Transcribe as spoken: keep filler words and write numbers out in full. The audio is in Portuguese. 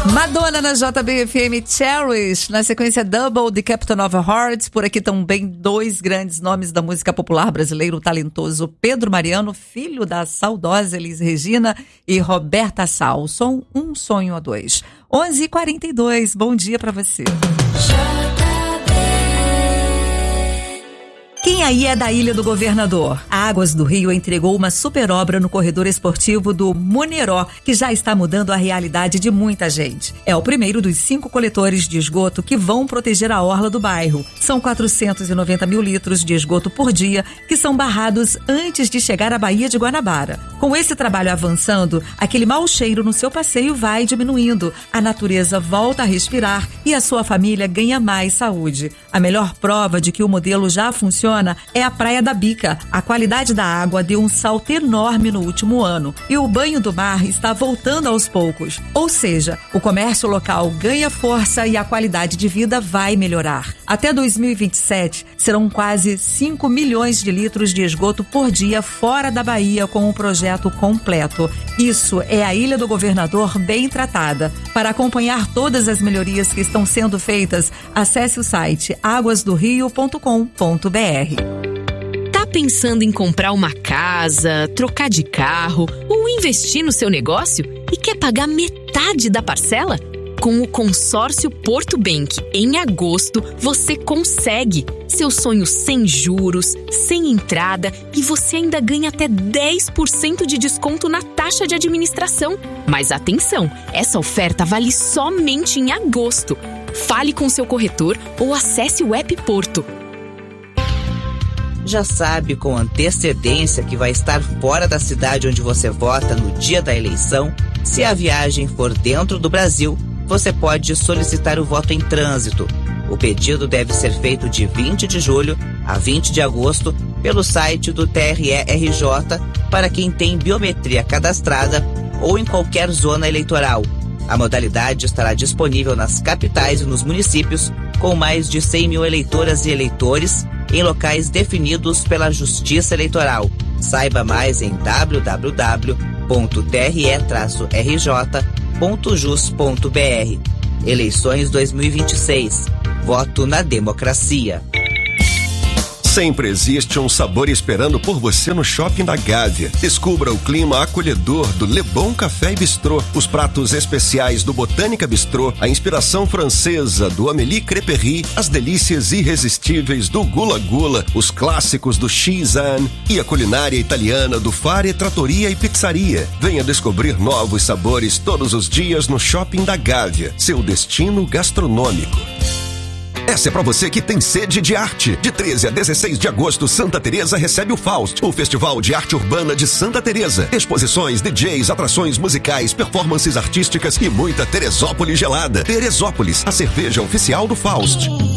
Madonna na J B F M, Cherish, na sequência Double, The Captain of Hearts. Por aqui também dois grandes nomes da música popular brasileira, o talentoso Pedro Mariano, filho da saudosa Elis Regina, e Roberta Salson, Um Sonho a Dois. onze e quarenta e dois, bom dia pra você. Quem aí é da Ilha do Governador? A Águas do Rio entregou uma super obra no corredor esportivo do Muneró, que já está mudando a realidade de muita gente. É o primeiro dos cinco coletores de esgoto que vão proteger a orla do bairro. São quatrocentos e noventa mil litros de esgoto por dia que são barrados antes de chegar à Baía de Guanabara. Com esse trabalho avançando, aquele mau cheiro no seu passeio vai diminuindo. A natureza volta a respirar e a sua família ganha mais saúde. A melhor prova de que o modelo já funciona é a Praia da Bica. A qualidade da água deu um salto enorme no último ano e o banho do mar está voltando aos poucos. Ou seja, o comércio local ganha força e a qualidade de vida vai melhorar. Até dois mil e vinte e sete, serão quase cinco milhões de litros de esgoto por dia fora da Bahia com o projeto completo. Isso é a Ilha do Governador bem tratada. Para acompanhar todas as melhorias que estão sendo feitas, acesse o site águas do rio ponto com ponto br. Tá pensando em comprar uma casa, trocar de carro ou investir no seu negócio e quer pagar metade da parcela? Com o consórcio Porto Bank, em agosto, você consegue. Seu sonho sem juros, sem entrada e você ainda ganha até dez por cento de desconto na taxa de administração. Mas atenção, essa oferta vale somente em agosto. Fale com seu corretor ou acesse o app Porto. Já sabe com antecedência que vai estar fora da cidade onde você vota no dia da eleição? Se a viagem for dentro do Brasil, você pode solicitar o voto em trânsito. O pedido deve ser feito de vinte de julho a vinte de agosto pelo site do T R E R J para quem tem biometria cadastrada ou em qualquer zona eleitoral. A modalidade estará disponível nas capitais e nos municípios com mais de cem mil eleitoras e eleitores em locais definidos pela Justiça Eleitoral. Saiba mais em w w w ponto t r e r j ponto jus ponto b r. Eleições dois mil e vinte e seis. Voto na democracia. Sempre existe um sabor esperando por você no Shopping da Gávea. Descubra o clima acolhedor do Le Bon Café e Bistrô, os pratos especiais do Botânica Bistrô, a inspiração francesa do Amélie Crêperie, as delícias irresistíveis do Gula Gula, os clássicos do Chizan e a culinária italiana do Fare Trattoria e Pizzaria. Venha descobrir novos sabores todos os dias no Shopping da Gávea, seu destino gastronômico. Essa é pra você que tem sede de arte. De treze a dezesseis de agosto, Santa Teresa recebe o Faust, o Festival de Arte Urbana de Santa Teresa. Exposições, D Js, atrações musicais, performances artísticas e muita Teresópolis gelada. Teresópolis, a cerveja oficial do Faust.